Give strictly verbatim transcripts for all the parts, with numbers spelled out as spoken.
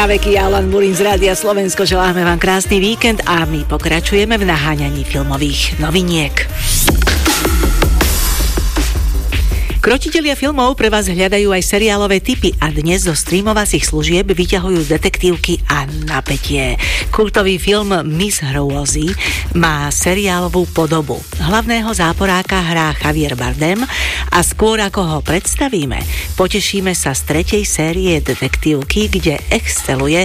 Veky Alan Murín z Rádia Slovensko, želáme vám krásny víkend a my pokračujeme v naháňaní filmových noviniek. Krotitelia filmov pre vás hľadajú aj seriálové tipy a dnes zo streamovacích služieb vyťahujú detektívky a napätie. Kultový film Miss Hrôzy má seriálovú podobu. Hlavného záporáka hrá Javier Bardem a skôr ako ho predstavíme, potešíme sa z tretej série detektívky, kde exceluje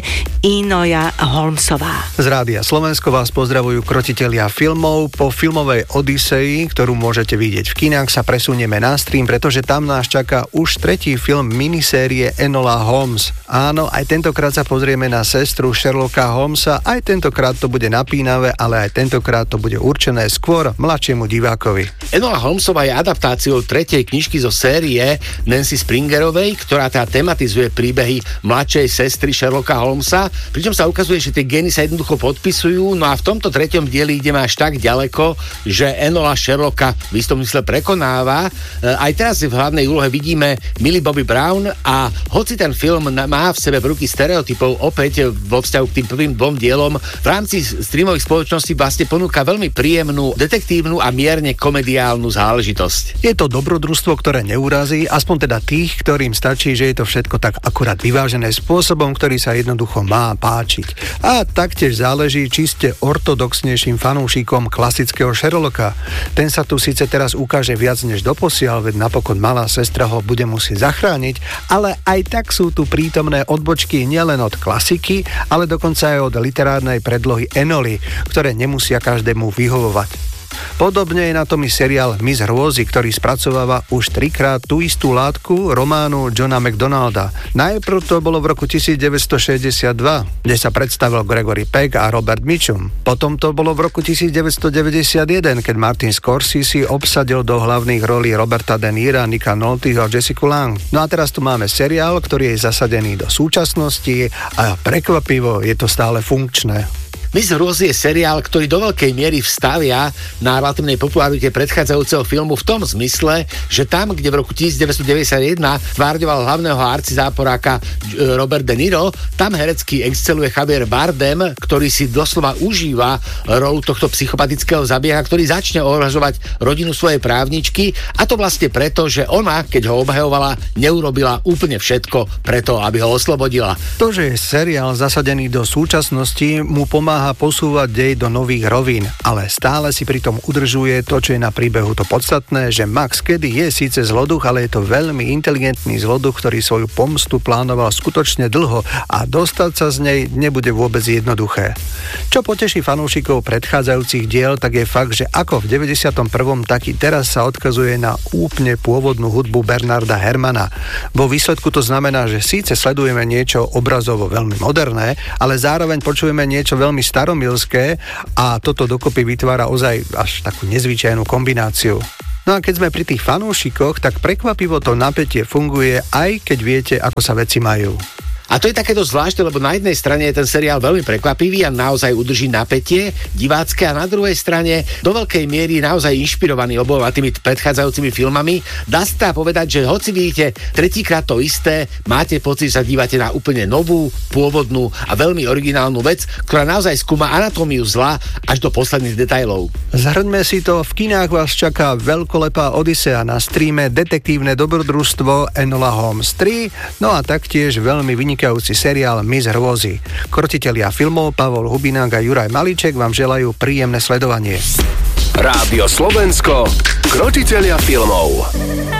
Enola Holmesová. Z Rádia Slovensko vás pozdravujú krotitelia filmov. Po filmovej Odysei, ktorú môžete vidieť v kinách, sa presunieme na stream, preto že tam nás čaká už tretí film minisérie Enola Holmes. Áno, aj tentokrát sa pozrieme na sestru Sherlocka Holmesa, aj tentokrát to bude napínavé, ale aj tentokrát to bude určené skôr mladšiemu divákovi. Enola Holmesová je adaptáciou tretej knižky zo série Nancy Springerovej, ktorá tá tematizuje príbehy mladšej sestry Sherlocka Holmesa, pričom sa ukazuje, že tie gény sa jednoducho podpisujú, no a v tomto treťom dieli ideme až tak ďaleko, že Enola Sherlocka v istom mysle prekonáva. Aj teraz v hlavnej úlohe vidíme Millie Bobby Brown a hoci ten film má v sebe prvky stereotypov opäť vo vzťahu k tým prvým dvom dielom, v rámci streamových spoločností vlastne ponúka veľmi príjemnú, detektívnu a mierne komediálnu záležitososť. Je to dobrodružstvo, ktoré neurazí, aspoň teda tých, ktorým stačí, že je to všetko tak akurát vyvážené spôsobom, ktorý sa jednoducho má páčiť. A taktiež záleží, či ste ortodoxnejším fanúšikom klasického Sherlocka. Ten sa tu síce teraz ukáže viac než doposiaľ, veď napokon malá sestra ho bude musieť zachrániť, ale aj tak sú tu prítomné odbočky nielen od klasiky, ale dokonca aj od literárnej predlohy Enoly, ktoré nemusia každému vyhovovať. Podobne je na tom i seriál Miss Hrôzy, ktorý spracováva už trikrát tú istú látku románu Johna MacDonalda. Najprv to bolo v roku devätnásťstošesťdesiatdva, kde sa predstavil Gregory Peck a Robert Mitchum. Potom to bolo v roku devätnásťstodeväťdesiatjeden, keď Martin Scorsese obsadil do hlavných rolí Roberta De Nira, Nicka Nolteho a Jessica Lange. No a teraz tu máme seriál, ktorý je zasadený do súčasnosti a prekvapivo je to stále funkčné. Miss Hrôzy je seriál, ktorý do veľkej miery vstavia na relatívnej popularite predchádzajúceho filmu v tom zmysle, že tam, kde v roku devätnásťstodeväťdesiatjeden tvárňoval hlavného arcizáporáka Robert De Niro, tam herecky exceluje Javier Bardem, ktorý si doslova užíva rolu tohto psychopatického zabieha, ktorý začne ohrožovať rodinu svojej právničky, a to vlastne preto, že ona, keď ho obhajovala, neurobila úplne všetko preto, aby ho oslobodila. To, že je seriál zasadený do súčasnosti, mu pomáha posúvať dej do nových rovín, ale stále si pritom udržuje to, čo je na príbehu to podstatné, že Max Cady je síce zloduch, ale je to veľmi inteligentný zloduch, ktorý svoju pomstu plánoval skutočne dlho a dostať sa z nej nebude vôbec jednoduché. Čo poteší fanúšikov predchádzajúcich diel, tak je fakt, že ako v deväťdesiatom prvom, tak i teraz sa odkazuje na úplne pôvodnú hudbu Bernarda Herrmanna. Vo výsledku to znamená, že síce sledujeme niečo obrazovo veľmi moderné, ale zároveň počujeme niečo veľmi staromilské a toto dokopy vytvára ozaj až takú nezvyčajnú kombináciu. No a keď sme pri tých fanúšikoch, tak prekvapivo to napätie funguje, aj keď viete, ako sa veci majú. A to je takéto zvláštne, lebo na jednej strane je ten seriál veľmi prekvapivý a naozaj udrží napätie divácké, a na druhej strane do veľkej miery naozaj inšpirovaný oboma tými predchádzajúcimi filmami. Dá sa povedať, že hoci vidíte tretíkrát to isté, máte pocit, že sa dívate na úplne novú, pôvodnú a veľmi originálnu vec, ktorá naozaj skúma anatómiu zla až do posledných detailov. Zhrňme si to, v kinách vás čaká veľkolepá Odysea, na streame detektívne dobrodružstvo Enola Holmes tri, no a taktiež veľmi vynikajúci vynikajúci seriál Miss Hrôzy. Krotitelia filmov Pavol Hubinák a Juraj Malíček vám želajú príjemné sledovanie. Rádio Slovensko, krotitelia filmov.